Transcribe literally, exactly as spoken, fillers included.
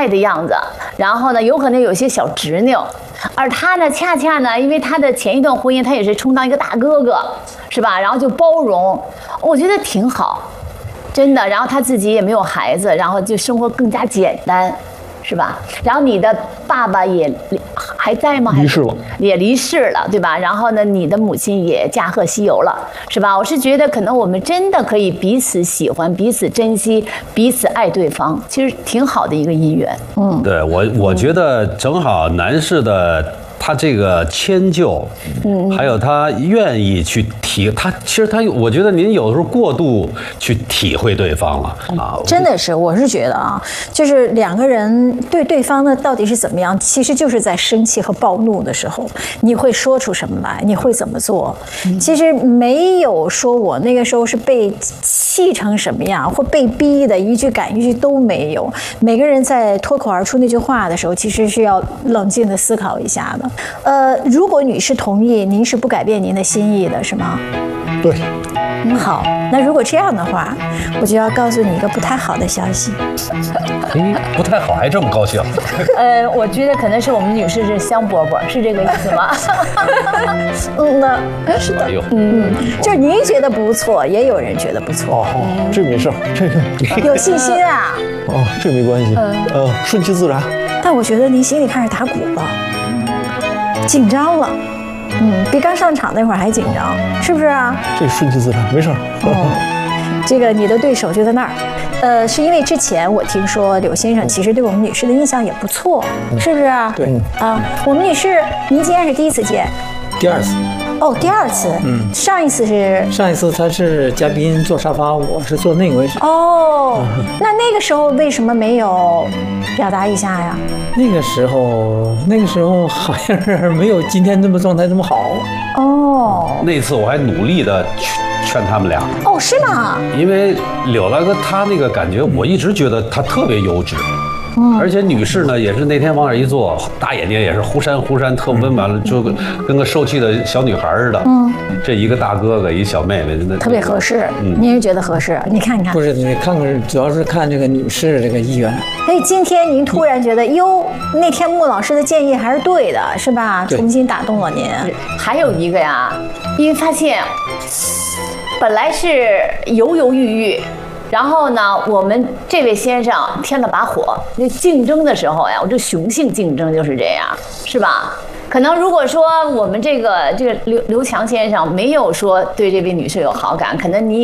爱的样子，然后呢，有可能有些小执拗，而他呢，恰恰呢，因为他的前一段婚姻，他也是充当一个大哥哥，是吧？然后就包容，我觉得挺好，真的。然后他自己也没有孩子，然后就生活更加简单。是吧？然后你的爸爸也还在吗？ 离世了， 也离世了，对吧？然后呢，你的母亲也驾鹤西游了，是吧？我是觉得，可能我们真的可以彼此喜欢、彼此珍惜、彼此爱对方，其实挺好的一个姻缘。嗯， 对我，我觉得正好男士的。他这个迁就，嗯，还有他愿意去体，他其实他，我觉得您有的时候过度去体会对方了啊， 真的是，我是觉得啊，就是两个人对对方呢到底是怎么样，其实就是在生气和暴怒的时候，你会说出什么来，你会怎么做？其实没有说我那个时候是被气成什么样，或被逼的，一句赶一句都没有。每个人在脱口而出那句话的时候，其实是要冷静的思考一下的。呃，如果女士同意，您是不改变您的心意的，是吗？ 对。 嗯，好，那如果这样的话，我就要告诉你一个不太好的消息。 哎，不太好，还这么高兴？ 呃，我觉得可能是我们女士是香饽饽，是这个意思吗？ 嗯，那是的。嗯，就是您觉得不错，也有人觉得不错。 哦，这没事，这个有信心啊。 哦，这没关系，呃，顺其自然。 但我觉得您心里开始打鼓了，紧张了。嗯，比刚上场那会儿还紧张，是不是啊？ 这顺其自然，没事儿。 哦，这个你的对手就在那儿，呃，是因为之前我听说柳先生其实对我们女士的印象也不错，是不是啊？ 对。 啊，我们女士，您今天是第一次见？ 第二次。 哦，第二次。嗯。上一次是？ 上一次他是嘉宾坐沙发，我是坐那个位置。 哦，那那个时候为什么没有表达一下呀？ 那个时候，那个时候好像是没有今天这么状态这么好。 哦， 那次我还努力的劝劝他们俩。 哦，是吗？ 因为柳大哥他那个感觉，我一直觉得他特别优质。嗯，而且女士呢，也是那天往那儿一坐，大眼睛也是忽闪忽闪，特温婉，就跟个受气的小女孩似的。嗯，这一个大哥哥，一小妹妹，那特别合适。嗯，您是觉得合适？你看看。 不是，你看看，主要是看这个女士这个意愿。 所以今天您突然觉得，哟，那天穆老师的建议还是对的，是吧？重新打动了您。 还有一个呀，因为发现本来是犹犹豫豫。然后呢，我们这位先生添了把火，那竞争的时候呀，我这雄性竞争就是这样，是吧？可能如果说我们这个这个刘刘强先生没有说对这位女士有好感，可能你